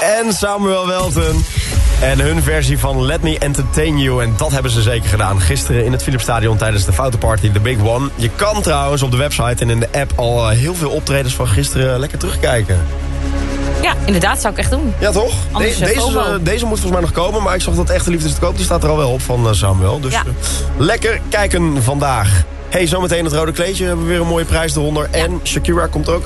en Samuel Welten. En hun versie van Let Me Entertain You. En dat hebben ze zeker gedaan gisteren in het Philipsstadion tijdens de Foutenparty, The Big One. Je kan trouwens op de website en in de app al heel veel optredens van gisteren lekker terugkijken. Ja, inderdaad, zou ik echt doen. Ja, toch? Deze moet volgens mij nog komen, maar ik zag dat Echte Liefde is te koop. Die staat er al wel op van Samuel. Dus lekker kijken vandaag. Hey, zometeen het rode kleedje hebben we weer een mooie prijs eronder. Ja. En Shakira komt ook uit.